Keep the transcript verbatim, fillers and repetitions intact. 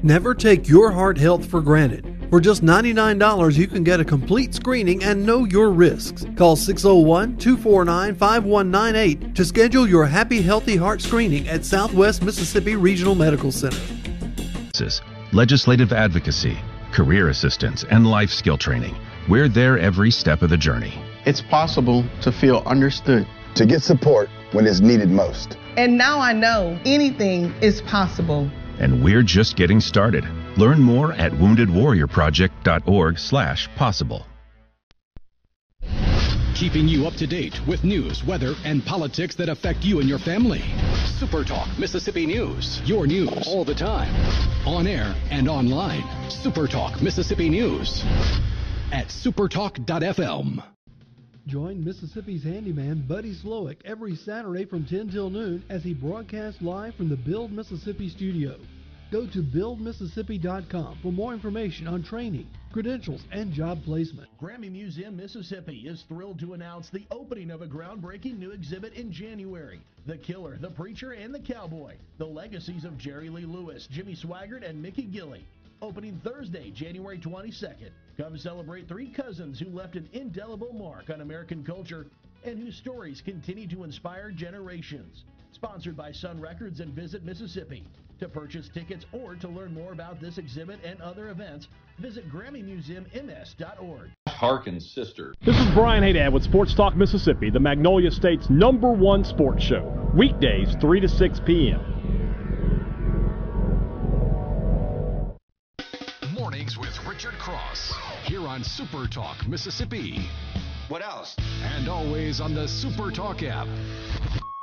Never take your heart health for granted. For just ninety-nine dollars, you can get a complete screening and know your risks. Call six oh one, two four nine, five one nine eight to schedule your Happy Healthy Heart screening at Southwest Mississippi Regional Medical Center. Legislative advocacy, career assistance, and life skill training. We're there every step of the journey. It's possible to feel understood, to get support when it's needed most. And now I know anything is possible. And we're just getting started. Learn more at wounded warrior project dot org slash possible. Keeping you up to date with news, weather, and politics that affect you and your family. Super Talk Mississippi News. Your news all the time. On air and online. Super Talk Mississippi News at supertalk dot f m. Join Mississippi's handyman Buddy Slowick every Saturday from ten till noon as he broadcasts live from the Build Mississippi studio. Go to build mississippi dot com for more information on training, credentials, and job placement. Grammy Museum Mississippi is thrilled to announce the opening of a groundbreaking new exhibit in January. The Killer, the Preacher, and the Cowboy. The legacies of Jerry Lee Lewis, Jimmy Swaggart, and Mickey Gilley. Opening Thursday, January twenty-second. Come celebrate three cousins who left an indelible mark on American culture and whose stories continue to inspire generations. Sponsored by Sun Records and Visit Mississippi. To purchase tickets or to learn more about this exhibit and other events, visit Grammy Museum M S dot org. Harkin sister. This is Brian Haydad with Sports Talk Mississippi, the Magnolia State's number one sports show. Weekdays, three to six p.m. Mornings with Richard Cross, here on Super Talk Mississippi. What else? And always on the Super Talk app.